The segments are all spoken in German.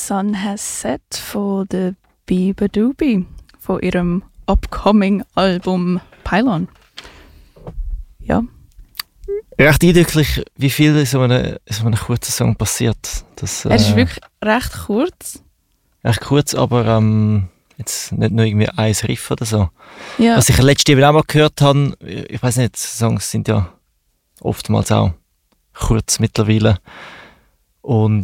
Sun Has Set von der Beabadoobee von ihrem upcoming Album Pylon. Ja. Recht eindrücklich, wie viel in so einem kurzen Song passiert. Das, Er ist wirklich recht kurz. Recht kurz, aber jetzt nicht nur irgendwie ein Riff oder so. Ja. Was ich letztes Jahr auch mal gehört habe, ich weiß nicht, Songs sind ja oftmals auch kurz mittlerweile. Und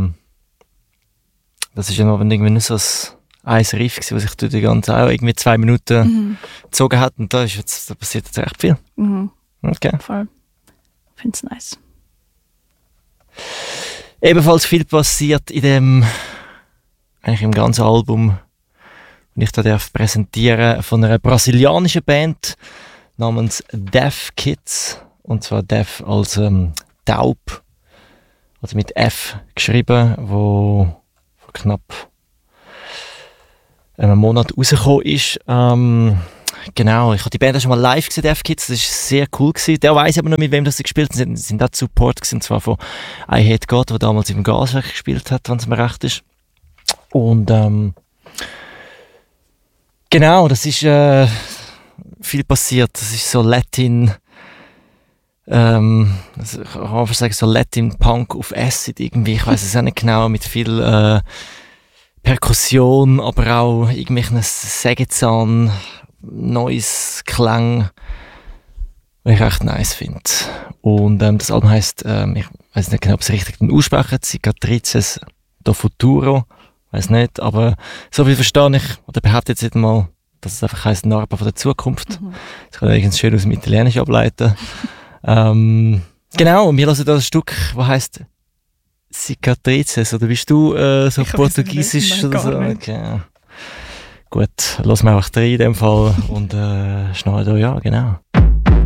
das ist ja noch irgendwie nicht so ein Riff gewesen, was sich durch die ganze auch irgendwie 2 Minuten gezogen hat. Und da passiert jetzt recht viel. Mhm. Okay. Voll. Ich finde es nice. Ebenfalls viel passiert eigentlich im ganzen Album, und ich da darf präsentieren von einer brasilianischen Band namens Deaf Kids. Und zwar Deaf als taub, also mit F geschrieben, wo vor knapp einem Monat rausgekommen ist. Genau, ich habe die Band auch schon mal live gesehen, Deaf Kids, das war sehr cool gewesen. Der weiss aber noch, mit wem das sie gespielt haben. Sie sind auch Support gewesen, und zwar von I Hate God, der damals im Gaswerk gespielt hat, wenn es mir recht ist. Und genau, das ist viel passiert. Das ist so Latin, ich kann einfach sagen, so Latin Punk auf Acid irgendwie. Ich weiß es auch nicht genau, mit viel Perkussion, aber auch irgendwelchen Sägezahn, neues Klang, was ich echt nice finde. Und das Album heisst, ich weiß nicht genau, ob es richtig aussprechen, Cicatrices do Futuro. Weiß nicht, aber so viel verstehe ich, oder behaupte jetzt nicht mal, dass es einfach heisst Narben von der Zukunft. Das kann ich ganz schön aus dem Italienisch ableiten. Genau, und wir hören da ein Stück, das heisst Cicatrices, oder bist du so ich portugiesisch oder so? Nicht. Okay. Gut, lassen wir einfach rein in dem Fall und schnell da, ja, genau.